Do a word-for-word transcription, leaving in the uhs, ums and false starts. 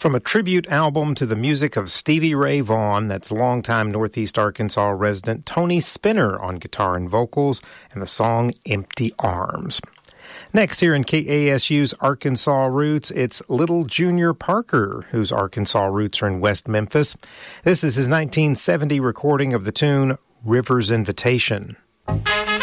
from a tribute album to the music of Stevie Ray Vaughan. That's longtime Northeast Arkansas resident Tony Spinner on guitar and vocals, and the song Empty Arms. Next, here in K A S U's Arkansas Roots, it's Little Junior Parker, whose Arkansas roots are in West Memphis. This is his nineteen seventy recording of the tune River's Invitation.